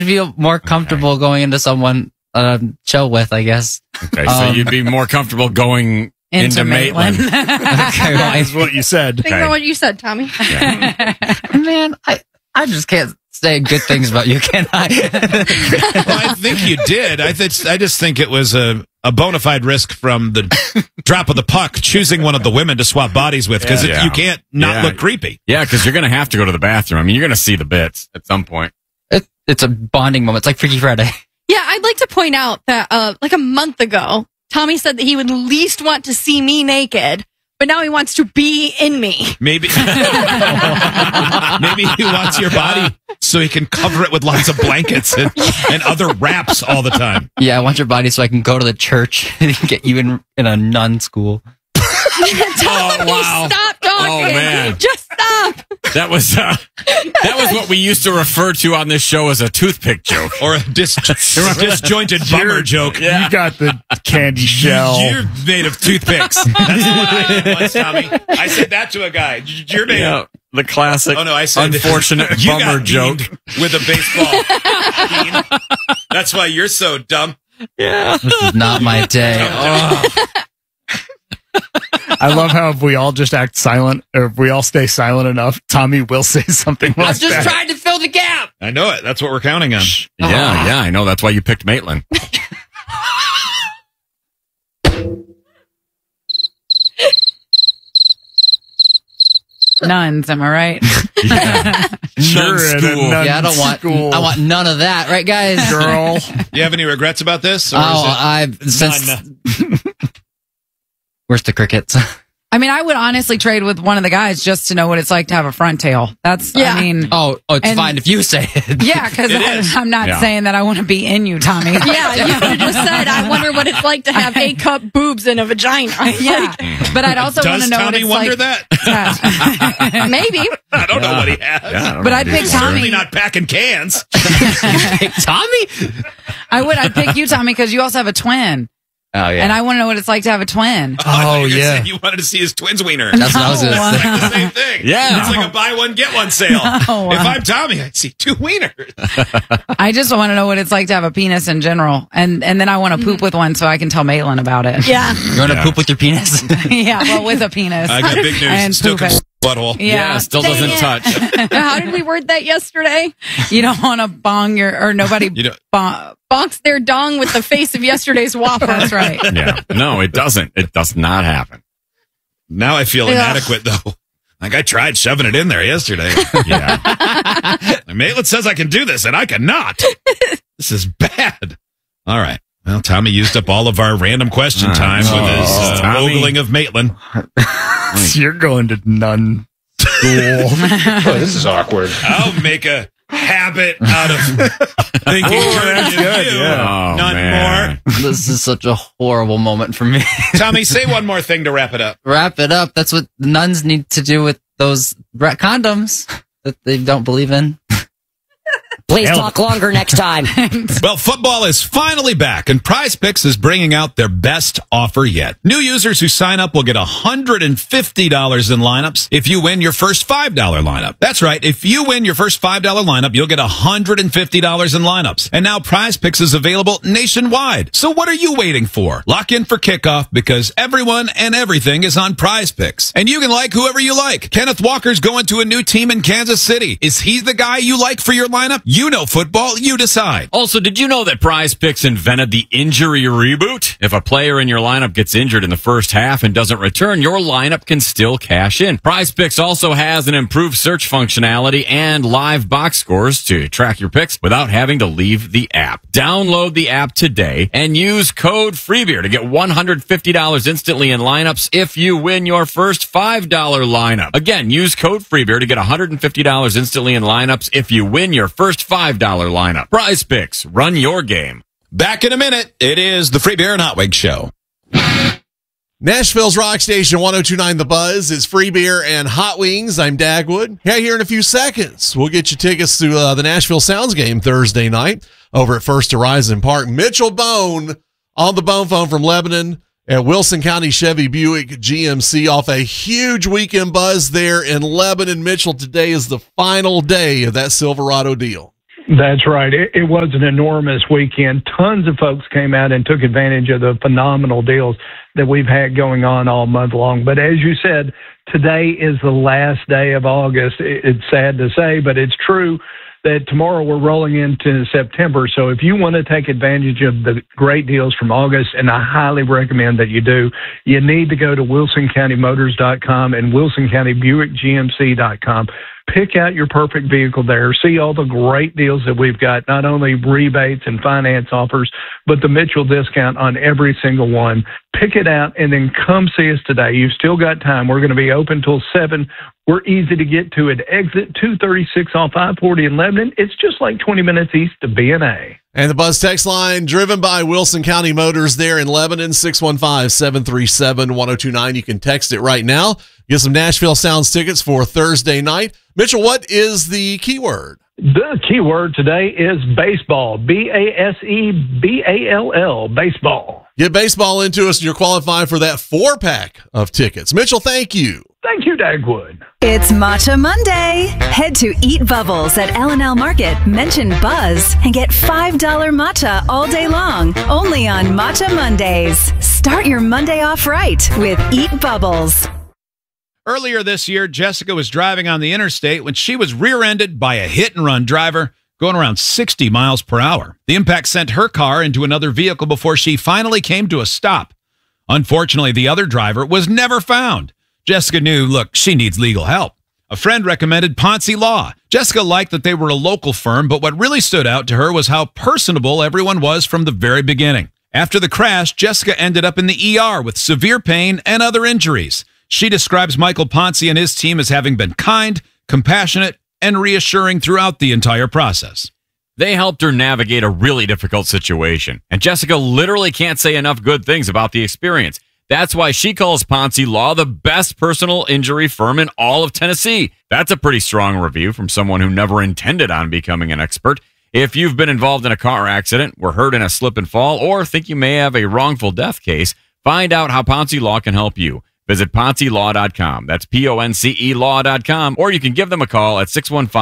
feel more comfortable going into someone chill with, I guess. Okay, so you'd be more comfortable going into Maitland. Okay, well, That's what you said. Think about what you said, Tommy. man, I just can't say good things about you, can I? Well, I think you did. I just think it was a bona fide risk from the drop of the puck, choosing one of the women to swap bodies with, because you can't not look creepy. Yeah, because you're going to have to go to the bathroom. I mean, you're going to see the bits at some point. It's a bonding moment. It's like Freaky Friday. Yeah, I'd like to point out that like a month ago, Tommy said that he would least want to see me naked, but now he wants to be in me. Maybe he wants your body so he can cover it with lots of blankets and other wraps all the time. Yeah, I want your body so I can go to the church and get you in a nun school. Tommy, wow. stop talking. Oh, man. Just stop. That was what we used to refer to on this show as a toothpick joke. Or a disjointed bummer joke. You got the candy shell. You're made of toothpicks. That's what I am once, Tommy. I said that to a guy. You're made of... The classic I said unfortunate bummer joke. With a baseball. That's why you're so dumb. Yeah. This is not my day. I love how if we all just act silent, or if we all stay silent enough, Tommy will say something like that. I just tried to fill the gap. I know it. That's what we're counting on. Yeah, I know. That's why you picked Maitland. Nuns, am I right? Nun school. Yeah, I want none of that, right, guys? Girl. You have any regrets about this? Or Where's the crickets? I mean, I would honestly trade with one of the guys just to know what it's like to have a front tail. That's, Yeah. I mean. It's fine if you say it. Yeah, because I'm not saying that I want to be in you, Tommy. Yeah, you could have just said, I wonder what it's like to have A-cup boobs in a vagina. Yeah, but I'd also want to know what Tommy it's wonder like. that? Maybe. I don't know what he has. Yeah, But I'd pick Certainly Tommy. not packing cans. Tommy? I'd pick you, Tommy, because you also have a twin. Oh, yeah. And I want to know what it's like to have a twin. Oh, yeah. You wanted to see his twins wiener. That's what I was going to say. It's like the same thing. Yeah. It's like a buy one, get one sale. No. If I'm Tommy, I'd see two wieners. I just want to know what it's like to have a penis in general. And then I want to poop with one so I can tell Maitland about it. Yeah. You want to poop with your penis? Yeah, well, with a penis. I got big news. And Still poop comes it. butthole. Yeah. Still Dang doesn't it. touch. How did we word that yesterday? You don't want to bong nobody Bonks their dong with the face of yesterday's Whopper. That's right. Yeah. No, it doesn't. It does not happen. Now I feel inadequate, though. Like I tried shoving it in there yesterday. Yeah. Maitland says I can do this, and I cannot. This is bad. All right. Well, Tommy used up all of our random question time with his ogling of Maitland. You're going to nun school. This is awkward. I'll make a habit out of thinking that's good, you. yeah. Oh, None man. more. This is such a horrible moment for me. Tommy, say one more thing to wrap it up. Wrap it up. That's what nuns need to do with those condoms that they don't believe in. Please talk longer next time. Well, football is finally back, and Prize Picks is bringing out their best offer yet. New users who sign up will get $150 in lineups if you win your first $5 lineup. That's right. If you win your first $5 lineup, you'll get $150 in lineups. And now Prize Picks is available nationwide. So what are you waiting for? Lock in for kickoff because everyone and everything is on Prize Picks. And you can like whoever you like. Kenneth Walker's going to a new team in Kansas City. Is he the guy you like for your lineup? You know football, you decide. Also, did you know that Prize Picks invented the injury reboot? If a player in your lineup gets injured in the first half and doesn't return, your lineup can still cash in. Prize Picks also has an improved search functionality and live box scores to track your picks without having to leave the app. Download the app today and use code FREEBEER to get $150 instantly in lineups if you win your first $5 lineup. Again, use code FREEBEER to get $150 instantly in lineups if you win your first $5 lineup. Prize Picks, run your game. Back in a minute. It is the Free Beer and Hot Wings Show. Nashville's Rock Station 102.9 The Buzz is Free Beer and Hot Wings. I'm Dagwood. Here in a few seconds, we'll get you tickets to the Nashville Sounds game Thursday night over at First Horizon Park. Mitchell Bone on the bone phone from Lebanon at Wilson County Chevy Buick GMC off a huge weekend buzz there in Lebanon. Mitchell, today is the final day of that Silverado deal. That's right. It was an enormous weekend. Tons of folks came out and took advantage of the phenomenal deals that we've had going on all month long. But as you said, today is the last day of August. It's sad to say, but it's true that tomorrow we're rolling into September. So if you want to take advantage of the great deals from August, and I highly recommend that you do, you need to go to WilsonCountyMotors.com and WilsonCountyBuickGMC.com. Pick out your perfect vehicle there. See all the great deals that we've got, not only rebates and finance offers, but the Mitchell discount on every single one. Pick it out and then come see us today. You've still got time. We're going to be open till 7. We're easy to get to at exit 236 off I-40 in Lebanon. It's just like 20 minutes east of B&A. And the Buzz text line driven by Wilson County Motors there in Lebanon, 615-737-1029. You can text it right now. Get some Nashville Sounds tickets for Thursday night. Mitchell, what is the keyword? The keyword today is baseball. B-A-S-E-B-A-L-L, baseball. Get baseball into us and you're qualified for that 4-pack of tickets. Mitchell, thank you. Thank you, Dagwood. It's Matcha Monday. Head to Eat Bubbles at L&L Market, mention Buzz, and get $5 matcha all day long. Only on Matcha Mondays. Start your Monday off right with Eat Bubbles. Earlier this year, Jessica was driving on the interstate when she was rear-ended by a hit-and-run driver going around 60 miles per hour. The impact sent her car into another vehicle before she finally came to a stop. Unfortunately, the other driver was never found. Jessica knew, look, she needs legal help. A friend recommended Ponce Law. Jessica liked that they were a local firm, but what really stood out to her was how personable everyone was from the very beginning. After the crash, Jessica ended up in the ER with severe pain and other injuries. She describes Michael Ponce and his team as having been kind, compassionate, and reassuring throughout the entire process. They helped her navigate a really difficult situation, and Jessica literally can't say enough good things about the experience. That's why she calls Ponce Law the best personal injury firm in all of Tennessee. That's a pretty strong review from someone who never intended on becoming an expert. If you've been involved in a car accident, were hurt in a slip and fall, or think you may have a wrongful death case, find out how Ponce Law can help you. Visit PonceLaw.com. That's PONCE Law.com. Or you can give them a call at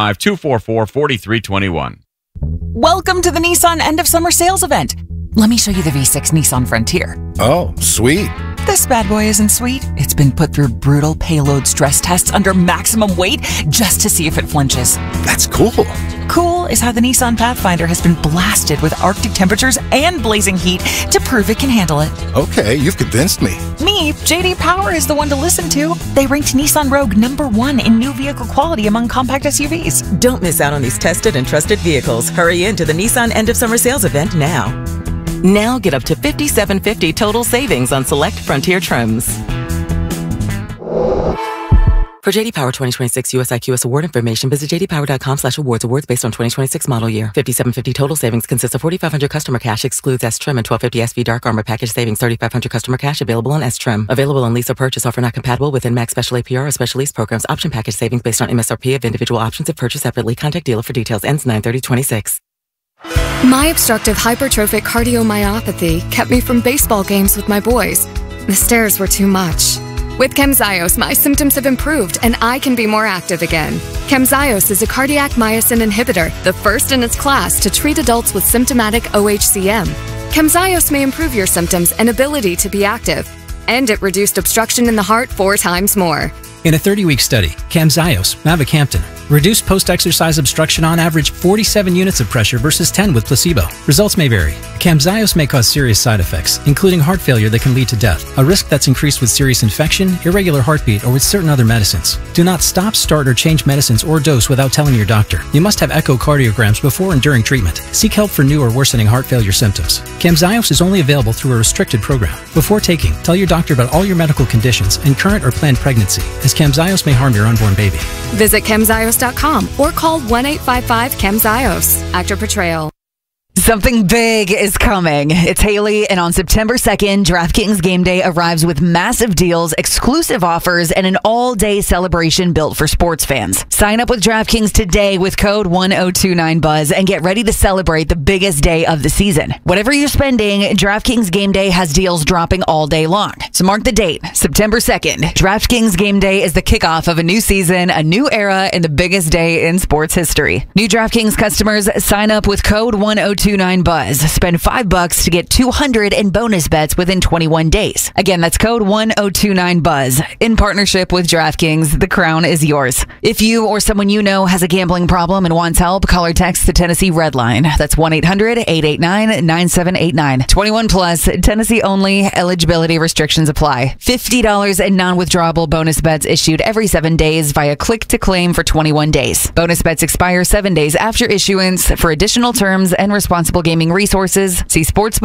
615-244-4321. Welcome to the Nissan End of Summer Sales Event. Let me show you the V6 Nissan Frontier. Oh, sweet. This bad boy isn't sweet. It's been put through brutal payload stress tests under maximum weight just to see if it flinches. That's cool. Cool is how the Nissan Pathfinder has been blasted with Arctic temperatures and blazing heat to prove it can handle it. Okay, you've convinced me. Me, JD Power is the one to listen to. They ranked Nissan Rogue #1 in new vehicle quality among compact SUVs. Don't miss out on these tested and trusted vehicles. Hurry into the Nissan End of Summer Sales Event now. Now get up to $5,750 total savings on select Frontier trims. For JD Power 2026 US IQS award information, visit jdpower.com/awards. Awards based on 2026 model year. $5,750 total savings consists of $4,500 customer cash, excludes S trim, and $1,250 SV Dark Armor package savings. $3,500 customer cash available on S trim. Available on lease or purchase. Offer not compatible with NMAX special APR or special lease programs. Option package savings based on MSRP of individual options if purchased separately. Contact dealer for details. Ends 9/30/26. My obstructive hypertrophic cardiomyopathy kept me from baseball games with my boys. The stairs were too much. With Camzyos, my symptoms have improved and I can be more active again. Camzyos is a cardiac myosin inhibitor, the first in its class to treat adults with symptomatic OHCM. Camzyos may improve your symptoms and ability to be active, and it reduced obstruction in the heart 4 times more. In a 30-week study, Camzyos, mavacamten, reduced post-exercise obstruction on average 47 units of pressure versus 10 with placebo. Results may vary. Camzyos may cause serious side effects, including heart failure that can lead to death, a risk that's increased with serious infection, irregular heartbeat, or with certain other medicines. Do not stop, start, or change medicines or dose without telling your doctor. You must have echocardiograms before and during treatment. Seek help for new or worsening heart failure symptoms. Camzyos is only available through a restricted program. Before taking, tell your doctor about all your medical conditions and current or planned pregnancy, as Camzyos may harm your unborn baby. Visit Camzyos.com or call 1-855-CAMZYOS. Actor Portrayal. Something big is coming. It's Haley, and on September 2nd, DraftKings Game Day arrives with massive deals, exclusive offers, and an all-day celebration built for sports fans. Sign up with DraftKings today with code 1029BUZZ and get ready to celebrate the biggest day of the season. Whatever you're spending, DraftKings Game Day has deals dropping all day long. So mark the date, September 2nd. DraftKings Game Day is the kickoff of a new season, a new era, and the biggest day in sports history. New DraftKings customers sign up with code 1029BUZZ. Spend $5 to get 200 in bonus bets within 21 days. Again, that's code 1029BUZZ. In partnership with DraftKings, the crown is yours. If you or someone you know has a gambling problem and wants help, call or text the Tennessee Red Line. That's 1-800-889-9789. 21 plus, Tennessee only. Eligibility restrictions apply. $50 in non-withdrawable bonus bets issued every 7 days via click to claim for 21 days. Bonus bets expire 7 days after issuance. For additional terms and responsible gaming resources, see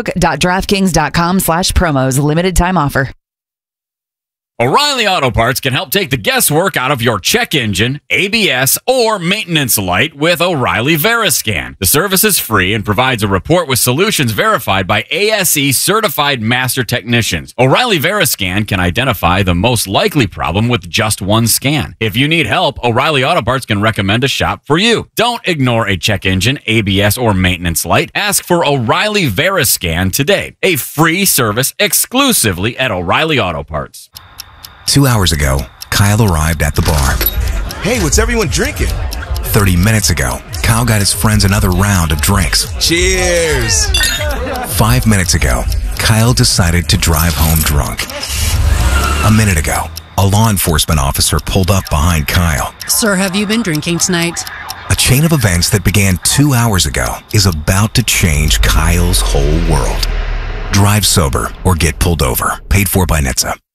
sportsbook.draftkings.com/promos. Limited time offer. O'Reilly Auto Parts can help take the guesswork out of your check engine, ABS, or maintenance light with O'Reilly Veriscan. The service is free and provides a report with solutions verified by ASE certified master technicians. O'Reilly Veriscan can identify the most likely problem with just one scan. If you need help, O'Reilly Auto Parts can recommend a shop for you. Don't ignore a check engine, ABS, or maintenance light. Ask for O'Reilly Veriscan today. A free service exclusively at O'Reilly Auto Parts. 2 hours ago, Kyle arrived at the bar. Hey, what's everyone drinking? 30 minutes ago, Kyle got his friends another round of drinks. Cheers! 5 minutes ago, Kyle decided to drive home drunk. A minute ago, a law enforcement officer pulled up behind Kyle. Sir, have you been drinking tonight? A chain of events that began 2 hours ago is about to change Kyle's whole world. Drive sober or get pulled over. Paid for by NHTSA.